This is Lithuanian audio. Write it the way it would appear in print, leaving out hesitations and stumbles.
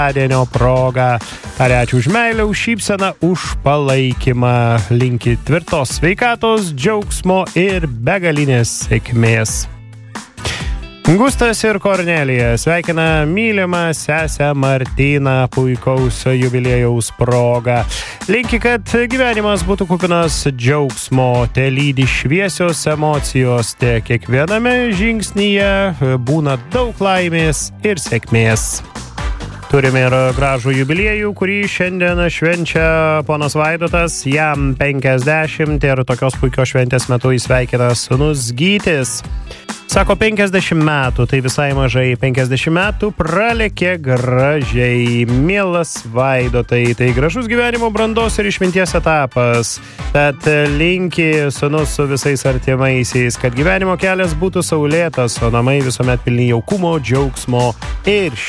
gimtadienio proga. Taria ačiū už meilę, už šypseną, už palaikymą. Linki tvirtos sveikatos, džiaugsmo ir begalinės sėkmės. Gustas ir Kornelija sveikina mylimą sesę Martyną puikaus jubiliejaus proga. Linki, kad gyvenimas būtų kupinas džiaugsmo, te lydi šviesios emocijos, te kiekviename žingsnyje būna daug laimės ir sėkmės. Turime ir gražų jubiliejų, kurį šiandien švenčia ponas Vaidotas, jam 50 ir tokios puikios šventės metu įsveikina sūnus Gytis. Sako 50 metų, tai visai mažai, 50 metų pralėkė gražiai, mielas Vaidotai, tai gražus gyvenimo brandos ir išminties etapas. Tad linki sūnus su visais artimaisiais, kad gyvenimo kelias būtų saulėtas, o namai visuomet pilni jaukumo, džiaugsmo ir